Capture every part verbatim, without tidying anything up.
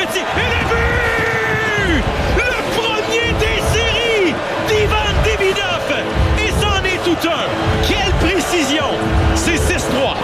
Gretzky, et le but! Le premier des séries d'Ivan Demidov! Et c'en est tout un! Quelle précision! C'est six trois!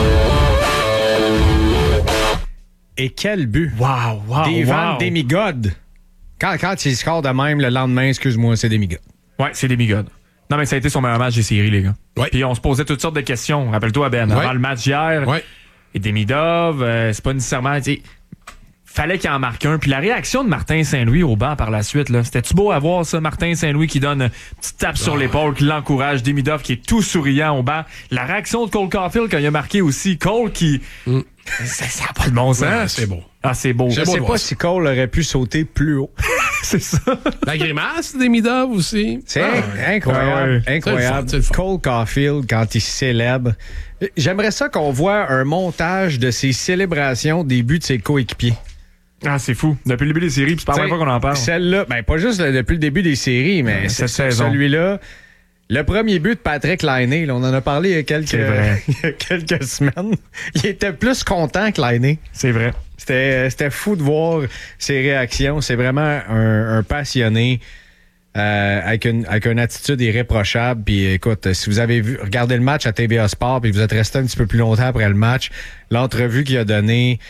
Et quel but! Wow, wow, d'Ivan wow. Demigod. Quand, quand il score de même le lendemain, excuse-moi, c'est Demigod. Ouais, c'est Demigod. Non, mais ça a été son meilleur match des séries, les gars. Ouais. Puis on se posait toutes sortes de questions. Rappelle-toi, Ben, avant Ouais. le match hier. Ouais. Et Demidov, euh, c'est pas nécessairement... t'sais, fallait qu'il en marque un. Puis la réaction de Martin Saint-Louis au banc par la suite, là, c'était-tu beau à voir ça? Martin Saint-Louis qui donne une petite tape sur l'épaule, qui l'encourage. Demidov qui est tout souriant au banc. La réaction de Cole Caulfield quand il a marqué aussi. Cole qui... Mm. Ça n'a pas de bon sens. Ouais, c'est beau. Ah, c'est beau. Je beau sais de pas voir si Cole aurait pu sauter plus haut. C'est ça. La grimace des Midov aussi. C'est Ah, inc- incroyable. ouais. Incroyable. C'est le fun, c'est le fun. Cole Caulfield, quand il célèbre. J'aimerais ça qu'on voit un montage de ses célébrations des buts de ses coéquipiers. Ah, c'est fou. Depuis le début des séries, puis c'est pas la première fois qu'on en parle. Celle-là, ben pas juste le- depuis le début des séries, mais Ouais, c'est cette saison. celui-là. Le premier but de Patrick Laine, là, on en a parlé il y a quelques, C'est vrai. il y a quelques semaines. Il était plus content que Laine. C'est vrai. C'était, c'était fou de voir ses réactions. C'est vraiment un, un passionné euh, avec, une, avec une attitude irréprochable. Puis écoute, si vous avez vu, regardé le match à T V A Sport puis vous êtes resté un petit peu plus longtemps après le match, l'entrevue qu'il a donnée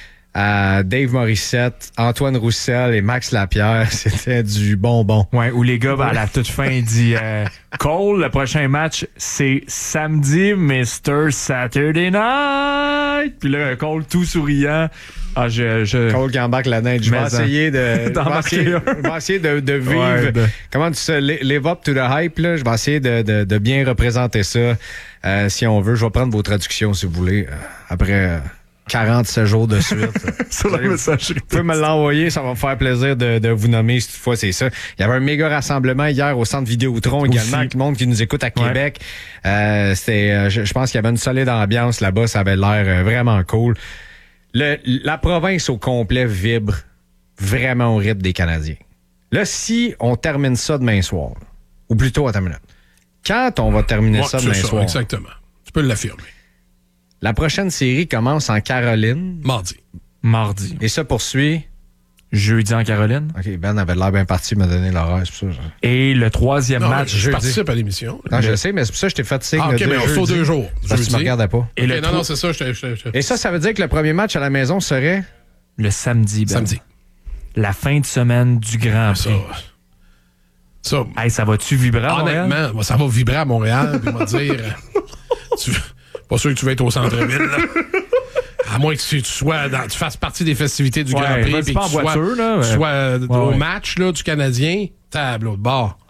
à Dave Morissette, Antoine Roussel et Max Lapierre, c'était du bonbon. Ouais, où les gars, à la toute fin, il dit euh, Cole, le prochain match, c'est samedi, mister Saturday Night. Puis là, Cole, tout souriant. Ah, je. je... Cole qui embarque la neige. Je vais Mais essayer de. D'en je vais marquer essayer, un. je vais essayer de, de vivre. Ouais, de- Comment tu sais, live up to the hype, là. Je vais essayer de, de, de bien représenter ça. Euh, si on veut, je vais prendre vos traductions, si vous voulez, euh, après euh, quarante-sept jours de suite. Sur la Vous messagerie. pouvez me l'envoyer, ça va me faire plaisir de, de vous nommer cette fois, c'est ça. Il y avait un méga rassemblement hier au centre Vidéotron également, Aussi. avec le monde qui nous écoute à Québec. Euh, c'était, euh, je, je pense qu'il y avait une solide ambiance là-bas, ça avait l'air euh, vraiment cool. Le, la province au complet vibre vraiment au rythme des Canadiens. Là, si on termine ça demain soir, là, ou plutôt, attends une minute, quand on va terminer Ouais, ça c'est demain ça, soir, exactement. Tu peux l'affirmer. la prochaine série commence en Caroline Mardi. Mardi. et se poursuit. Jeudi en Caroline. OK, Ben avait l'air bien parti, il m'a donné l'horaire, c'est pour ça. je- Et le troisième Non, match, je jeudi. participe à l'émission. Non, je Le- sais, mais c'est pour ça que je t'ai fait signe. Ah, de OK, dire mais on se fait jeudi, deux jours. Parce que tu Jeudi. me regardais pas. Et OK, le, non, tro- non, c'est ça. Je, te- je, te- je, te- Et ça, ça veut dire que le premier match à la maison serait... le samedi. Ben. Samedi. La fin de semaine du Grand Ça. Prix. Ça. Hey, ça va-tu vibrer à Montréal? Honnêtement, moi, ça va vibrer à Montréal. Puis, on va dire. tu, pas sûr que tu vas être au centre-ville, là. À moins que tu, tu sois dans, tu fasses partie des festivités du Ouais, Grand Prix. vas-y Puis pas que en tu sois, voiture, là, tu ouais. sois euh, Ouais, au ouais. match là, du Canadien, table l'autre bord.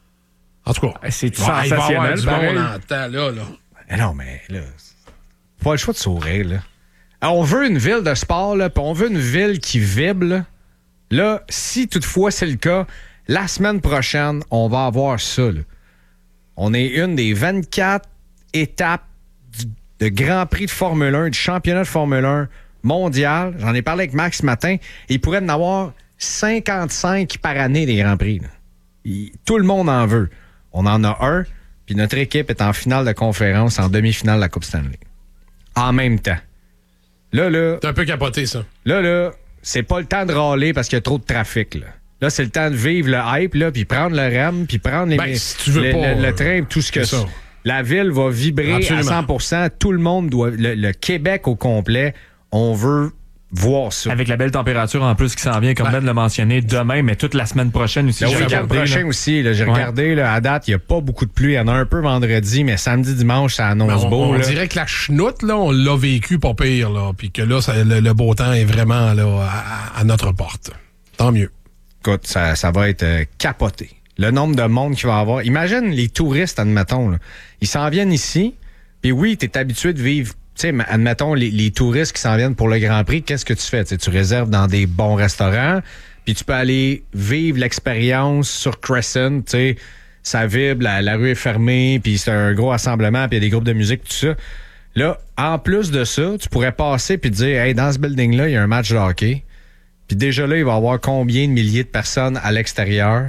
En tout cas. Hey, c'est il va- il va y avoir sensationnel, du pareil. monde en temps, là, là. Mais non, mais là... Pas le choix de sourire, là. Alors, on veut une ville de sport, là, puis on veut une ville qui vibre, là. Là, si toutefois c'est le cas, la semaine prochaine, on va avoir ça, là. On est une des vingt-quatre étapes du, de Grand Prix de Formule un, du championnat de Formule un mondial. J'en ai parlé avec Max ce matin. Il pourrait en avoir cinquante-cinq par année des Grands Prix, là. Il- tout le monde en veut. On en a un, puis notre équipe est en finale de conférence, en demi-finale de la Coupe Stanley. En même temps. Là, là, C'est un peu capoté, ça. là, là, c'est pas le temps de râler parce qu'il y a trop de trafic, là. Là, c'est le temps de vivre le hype, là, puis prendre le R E M, puis prendre les, Ben, si tu veux le, pas, le- le euh, train, tout ce que c'est ça. La ville va vibrer Absolument. à cent pour cent. Tout le monde doit... Le, le Québec au complet, on veut voir ça. Avec la belle température en plus qui s'en vient, comme Ben. Ben l'a mentionné, demain, mais toute la semaine prochaine aussi. Le j'ai week-end regardé, là. prochain aussi, là, j'ai Ouais. regardé, là, à date, il n'y a pas beaucoup de pluie. Il y en a un peu vendredi, mais samedi, dimanche, ça annonce Ben, on, beau. on là. dirait que la chenoute, là, on l'a vécu pas pire, là. Puis que là, ça- le, le beau temps est vraiment là, à, à notre porte. Tant mieux. Écoute, ça, ça va être euh, capoté. Le nombre de monde qu'il va y avoir. Imagine les touristes, admettons. Là. Ils s'en viennent ici. Puis oui, tu es habitué de vivre. Tu sais, admettons, les, les touristes qui s'en viennent pour le Grand Prix, qu'est-ce que tu fais? T'sais, tu réserves dans des bons restaurants. Puis tu peux aller vivre l'expérience sur Crescent. Tu sais, ça vibre, la, la rue est fermée. Puis c'est un gros assemblement. Puis il y a des groupes de musique, tout ça. Là, en plus de ça, tu pourrais passer puis te dire, hey, dans ce building-là, il y a un match de hockey. Puis déjà là, il va y avoir combien de milliers de personnes à l'extérieur?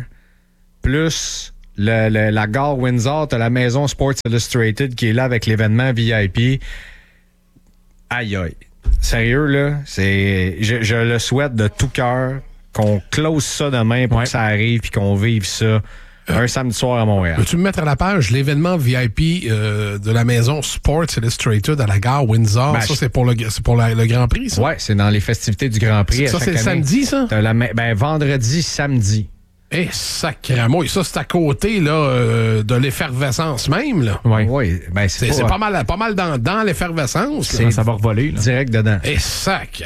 Plus le, le- la gare Windsor, t'as la maison Sports Illustrated qui est là avec l'événement V I P. Aïe aïe. Sérieux, là, c'est, je, je le souhaite de tout cœur qu'on close ça demain pour ouais. que ça arrive puis qu'on vive ça un samedi soir à Montréal. Peux-tu me mettre à la page l'événement V I P euh, de la maison Sports Illustrated à la gare Windsor? Ben, ça, je... c'est pour, le, c'est pour la, le Grand Prix, ça? Ouais, c'est dans les festivités du Grand Prix. Ça, à c'est chaque le année. samedi, ça? T'as la, ben, vendredi, samedi. Eh, sacrément. Et ça, c'est à côté là, euh, de l'effervescence même. Là. Ouais. Oui, ben, c'est, C'est, pas, c'est pas mal, pas mal dans, dans l'effervescence. C'est- là. Ça va revoler. Là. direct dedans. Eh, sac!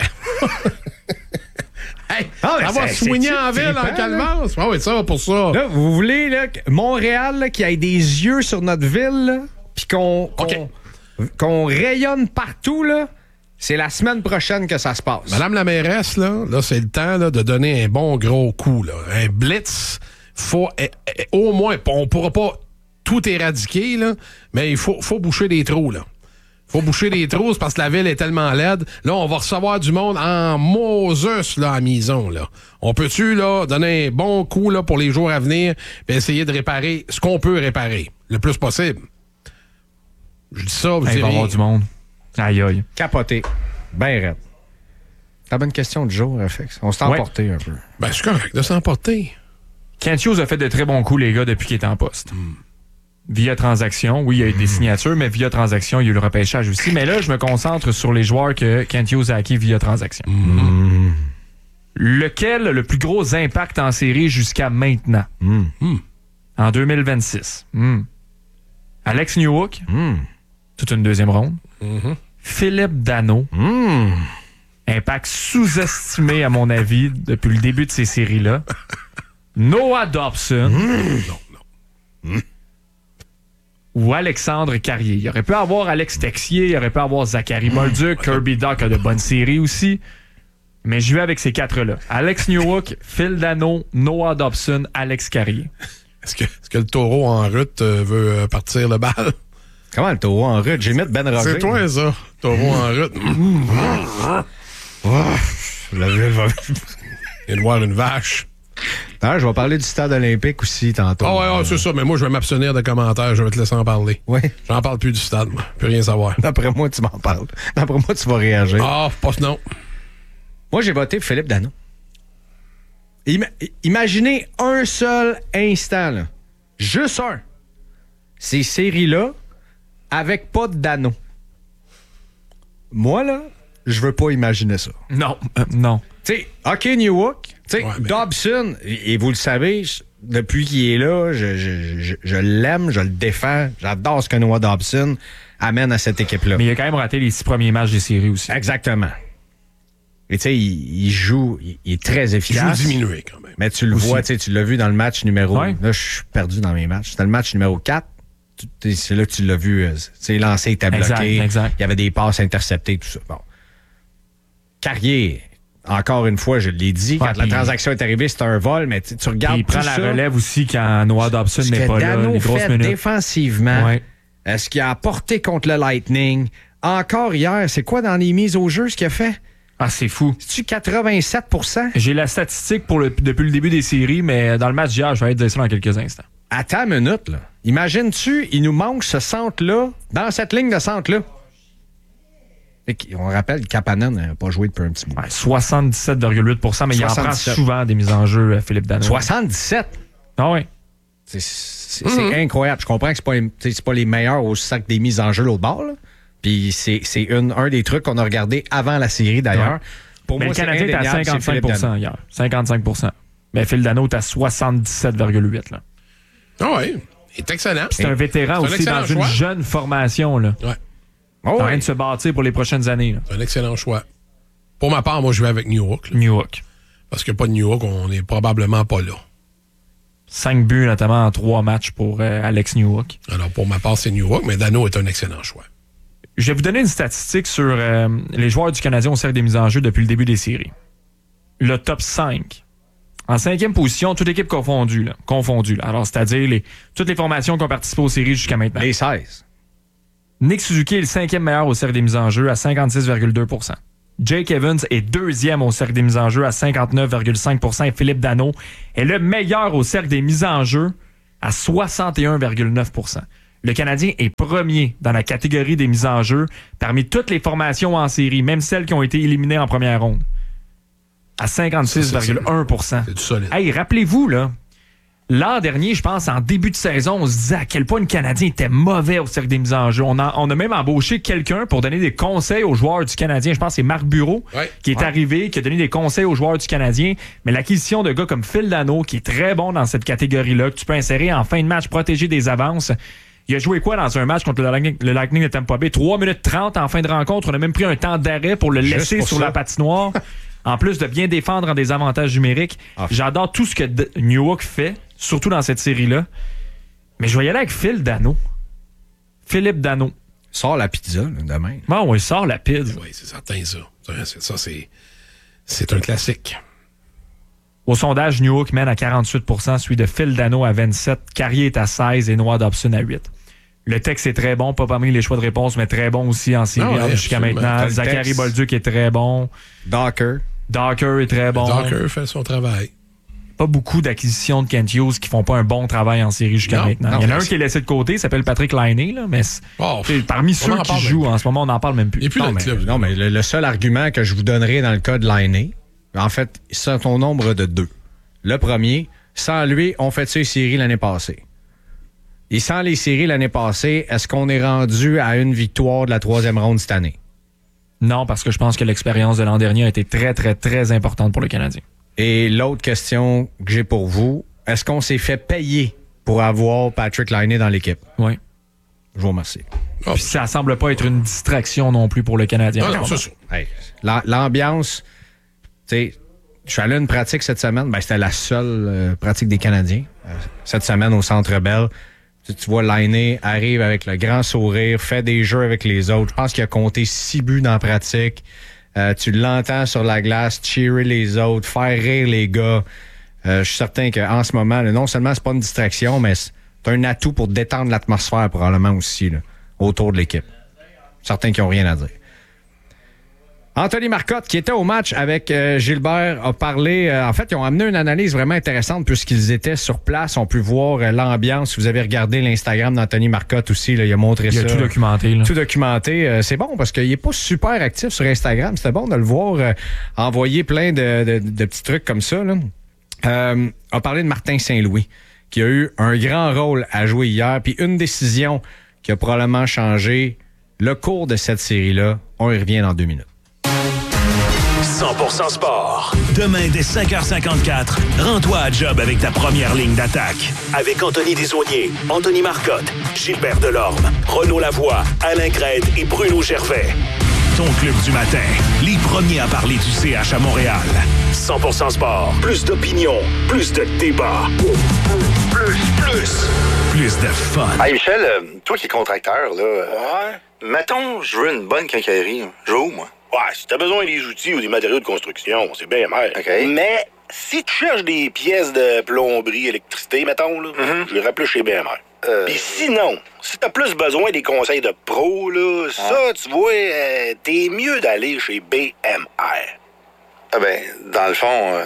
Hey, Ah, mais ça va c'est- soigner c'est en ville, trippant, en calvance. Ah oui, ça, pour ça. Là, vous voulez là, que Montréal, là, qu'il y ait des yeux sur notre ville, là, puis qu'on, qu'on, OK. qu'on rayonne partout, là, c'est la semaine prochaine que ça se passe. Madame la mairesse, là, là c'est le temps là, de donner un bon gros coup. Là. Un blitz, faut eh, eh, au moins, on pourra pas tout éradiquer, là, mais il faut, faut boucher des trous. Là. Faut boucher des trous c'est parce que la ville est tellement laide. Là, on va recevoir du monde en Moses là, à Mison. Là. On peut-tu là, donner un bon coup là, pour les jours à venir et essayer de réparer ce qu'on peut réparer le plus possible? Je dis ça, vous Hey, il va y direz- avoir du monde. Aïe, aïe. Capoté. Ben raide. Ta bonne question du jour, F X. On s'est Ouais. emporté un peu. Ben, c'est correct de s'emporter. Kent Hughes a fait de très bons coups, les gars, depuis qu'il est en poste. Hmm. Via transaction, oui, il y a eu des signatures, mais via transaction, il y a eu le repêchage aussi. Mais là, je me concentre sur les joueurs que Kent Hughes a acquis via transaction. Hmm. Lequel a le plus gros impact en série jusqu'à maintenant? Hmm. En deux mille vingt-six. Hmm. Alex Newhook, Hmm. toute une deuxième ronde. Mm-hmm. Philippe Danault, Hmm. impact sous-estimé à mon avis depuis le début de ces séries-là. Noah Dobson. Ou Alexandre Carrier. Il aurait pu avoir Alex Texier, il aurait pu avoir Zachary Bolduc, Kirby Doc a de bonnes séries aussi. Mais je vais avec ces quatre-là. Alex Newhook, Phil Danault, Noah Dobson, Alex Carrier. Est-ce que, est-ce que le taureau en route euh, veut euh, partir le bal? Comment le taureau en route? J'ai mis Ben Roger. C'est toi, ça. Taureau en route. La ville va- Il vient de voir une vache. Ah, je vais parler du stade olympique aussi tantôt. Ah ouais, ouais, c'est ça. Mais moi, je vais m'abstenir de commentaires. Je vais te laisser en parler. Oui. J'en parle plus du stade, moi. Plus rien savoir. D'après moi, tu m'en parles. D'après moi, tu vas réagir. Ah, pas non. Moi, j'ai voté pour Philippe Danault. Ima- imaginez un seul instant, là. Juste un. Ces séries-là, avec pas de Danault. Moi, là, je veux pas imaginer ça. Non, euh, non. Tu sais, OK, Newhook, tu sais, Ouais, mais- Dobson, et, et vous le savez, je- depuis qu'il est là, je, je, je, je l'aime, je le défends. J'adore ce que Noah Dobson amène à cette équipe-là. Mais il a quand même raté les six premiers matchs des séries aussi. Exactement. Et tu sais, il, il joue, il, il est très Il joue efficace. diminué, quand même. Mais tu le Aussi. vois, tu sais, tu l'as vu dans le match numéro... Ouais. Là, je suis perdu dans mes matchs. C'était le match numéro quatre. Tu- t'sais, C'est là que tu l'as vu. euh, Tu sais, lancé, était bloqué. Exact, exact. Il y avait des passes interceptées, tout ça. Bon. Carrier, encore une fois, je l'ai dit, Ouais, quand la puis- transaction est arrivée, c'était un vol, mais tu tu Puis regardes il prend tout la ça, relève aussi quand Noah Dobson ce n'est que pas là, Danault les grosses fait minutes. défensivement, Ouais. euh, ce qu'il a apporté contre le Lightning. Encore hier, c'est quoi dans les mises au jeu ce qu'il a fait? Ah, c'est fou. C'est-tu quatre-vingt-sept pour cent? J'ai la statistique pour le, depuis le début des séries, mais dans le match d'hier, je vais aller te dire ça dans quelques instants. Attends une minute, là. Imagines-tu, il nous manque ce centre-là, dans cette ligne de centre-là. Et qui- on rappelle, Kapanen n'a pas joué depuis un petit bout. Ouais, soixante-dix-sept virgule huit pour cent, mais il en prend soixante-dix-sept. souvent des mises en jeu, euh, Philippe Danault. soixante-dix-sept! Ah oui. C'est c'est- c'est incroyable. Je comprends que c'est pas, les- t'sais, c'est pas les meilleurs au sac des mises en jeu l'autre bord, là. Puis c'est c'est une- un des trucs qu'on a regardé avant la série, d'ailleurs. Ouais. Pour Mais moi, le c'est Canadien est à indéniable, c'est cinquante-cinq Philippe pour Danault. cent hier. cinquante-cinq pour cent. Mais Phil Danault est à soixante-dix-sept virgule huit. Là. Ah ouais. Il est excellent. C'est un vétéran C'est un aussi excellent dans une choix. jeune formation. Là. Ouais. Oh, En train ouais. de se bâtir pour les prochaines années. Là. C'est un excellent choix. Pour ma part, moi, je vais avec Newhook. là. Newhook. Parce que pas de Newhook, on n'est probablement pas là. Cinq buts, notamment en trois matchs pour euh, Alex Newhook. Alors, pour ma part, c'est Newhook, mais Danault est un excellent choix. Je vais vous donner une statistique sur euh, les joueurs du Canadien au cercle des mises en jeu depuis le début des séries. Le top cinq. En cinquième position, toute équipe confondue. Là, confondue là. Alors, c'est-à-dire les, toutes les formations qui ont participé aux séries jusqu'à maintenant. Les seize. Nick Suzuki est le cinquième meilleur au cercle des mises en jeu à cinquante-six virgule deux pour cent. Jake Evans est deuxième au cercle des mises en jeu à cinquante-neuf virgule cinq pour cent. Et Philippe Danault est le meilleur au cercle des mises en jeu à soixante et un virgule neuf pour cent. Le Canadien est premier dans la catégorie des mises en jeu parmi toutes les formations en série, même celles qui ont été éliminées en première ronde. À cinquante-six virgule un pour cent. C'est du solide. Hey, rappelez-vous, là, l'an dernier, je pense, en début de saison, on se disait à quel point le Canadien était mauvais au cercle des mises en jeu. On a, on a même embauché quelqu'un pour donner des conseils aux joueurs du Canadien. Je pense que c'est Marc Bureau ouais. qui est ouais. arrivé, qui a donné des conseils aux joueurs du Canadien. Mais l'acquisition de gars comme Phil Danault, qui est très bon dans cette catégorie-là, que tu peux insérer en fin de match, protéger des avances. Il a joué quoi dans un match contre le Lightning, le Lightning de Tampa Bay? trois minutes trente en fin de rencontre. On a même pris un temps d'arrêt pour le Juste laisser pour sur ça. la patinoire. En plus de bien défendre en désavantage numérique. Ah. J'adore tout ce que D- Newhook fait, surtout dans cette série-là. Mais je vais y aller avec Phil Danault. Philippe Danault. Sors la pizza, là, demain. Bon, il sort la pide. Oui, c'est certain, ça. Ça, ça c'est, c'est un classique. Au sondage, Newhook mène à quarante-huit pour cent, celui de Phil Danault à vingt-sept, Carrier est à seize et Noah Dobson à huit. Le texte est très bon, pas parmi les choix de réponse, mais très bon aussi en série Ah ouais, jusqu'à absolument. maintenant. T'as le Zachary texte. Bolduc est très bon. Docker. Docker est très bon. Docker fait son travail. Pas beaucoup d'acquisitions de Kent Hughes qui font pas un bon travail en série jusqu'à Non, maintenant. non, Il y en a un mais qui est laissé de côté, il s'appelle Patrick Laine, là, mais c'est- Oh, c'est parmi ceux en qui parle jouent même en ce moment, on n'en parle même plus. Et puis Non, le mais, club. non, mais le, le seul argument que je vous donnerai dans le cas de Lainé, en fait, c'est au nombre de deux. Le premier, sans lui, on fait ça les séries l'année passée. Et sans les séries l'année passée, est-ce qu'on est rendu à une victoire de la troisième ronde cette année? Non, parce que je pense que l'expérience de l'an dernier a été très, très, très importante pour le Canadien. Et l'autre question que j'ai pour vous, est-ce qu'on s'est fait payer pour avoir Patrick Laine dans l'équipe? Oui. Je vous remercie. Oh, Puis ça semble pas être une distraction non plus pour le Canadien. non, non, ça, ça. Hey, l'am- l'ambiance, tu sais, je suis allé à une pratique cette semaine, ben, c'était la seule euh, pratique des Canadiens. Euh, cette semaine au Centre Bell. Tu, tu vois, Lainé arrive avec le grand sourire, fait des jeux avec les autres. Je pense qu'il a compté six buts dans la pratique. Euh, tu l'entends sur la glace, cheerer les autres, faire rire les gars. Euh, je suis certain qu'en ce moment, là, non seulement c'est pas une distraction, mais c'est un atout pour détendre l'atmosphère probablement aussi là, autour de l'équipe. Certains qui n'ont rien à dire. Anthony Marcotte, qui était au match avec euh, Gilbert, a parlé... Euh, en fait, ils ont amené une analyse vraiment intéressante puisqu'ils étaient sur place. On peut voir euh, l'ambiance. Si vous avez regardé l'Instagram d'Anthony Marcotte aussi, là, il a montré Il ça. a tout documenté. Là. Tout documenté. Euh, c'est bon parce qu'il n'est pas super actif sur Instagram. C'était bon de le voir euh, envoyer plein de, de, de petits trucs comme ça. Là. Euh, a parlé de Martin Saint-Louis, qui a eu un grand rôle à jouer hier. Puis une décision qui a probablement changé le cours de cette série-là. On y revient dans deux minutes. cent pour cent sport. Demain, dès cinq heures cinquante-quatre, rends-toi à job avec ta première ligne d'attaque. Avec Anthony Desaulniers, Anthony Marcotte, Gilbert Delorme, Renaud Lavoie, Alain Crête et Bruno Gervais. Ton club du matin. Les premiers à parler du C H à Montréal. cent pour cent sport. Plus d'opinion. Plus de débat. Plus, plus. Plus de fun. Hey Michel, euh, toi qui es contracteur, là. Ouais. Mettons, je veux une bonne quincaillerie. Je veux où, moi? Ouais, si t'as besoin des outils ou des matériaux de construction, c'est bien mer. OK. Mais si tu cherches des pièces de plomberie, électricité, mettons, là, Mm-hmm. je les plus chez B M R. Euh... Puis sinon, si t'as plus besoin des conseils de pro, là, ça, tu vois, euh, t'es mieux d'aller chez B M R. Ah ben, dans le fond, euh,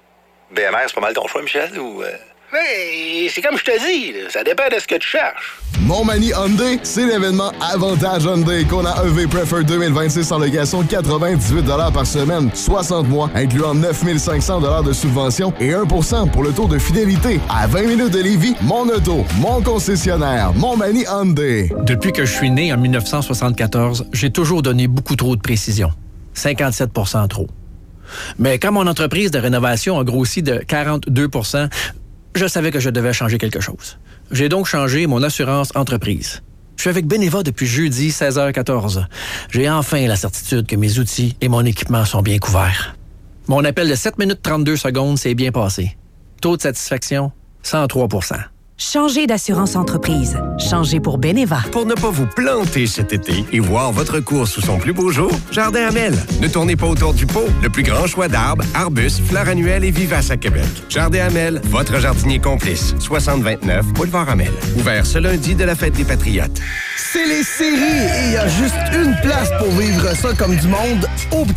B M R, c'est pas mal ton choix, Michel, ou... Euh... Mais c'est comme je te dis, là, ça dépend de ce que tu cherches. Montmagny Hyundai, c'est l'événement Avantage Hyundai qu'on a E V Prefer deux mille vingt-six en location quatre-vingt-dix-huit dollars par semaine, soixante mois, incluant neuf mille cinq cents dollars de subvention et un pour cent pour le taux de fidélité. À vingt minutes de Lévis, mon auto, mon concessionnaire, Montmagny Hyundai. Depuis que je suis né en dix-neuf cent soixante-quatorze, j'ai toujours donné beaucoup trop de précision. cinquante-sept pour cent trop. Mais quand mon entreprise de rénovation a grossi de quarante-deux pour cent, je savais que je devais changer quelque chose. J'ai donc changé mon assurance entreprise. Je suis avec Beneva depuis jeudi seize heures quatorze. J'ai enfin la certitude que mes outils et mon équipement sont bien couverts. Mon appel de sept minutes trente-deux secondes s'est bien passé. Taux de satisfaction, cent trois pour cent. Changez d'assurance entreprise. Changez pour Beneva. Pour ne pas vous planter cet été et voir votre course sous son plus beau jour, Jardin Hamel. Ne tournez pas autour du pot. Le plus grand choix d'arbres, arbustes, fleurs annuelles et vivaces à Québec. Jardin Hamel, votre jardinier complice. soixante vingt-neuf Boulevard Hamel. Ouvert ce lundi de la fête des Patriotes. C'est les séries et il y a juste une place pour vivre ça comme du monde, au petit